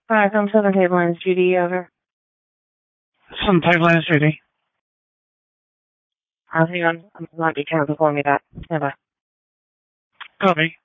Hi, from Southern Table Lines, Judy, over. Some pipeline is Judy. Hang on. I might be trying to call me back. Never. Copy.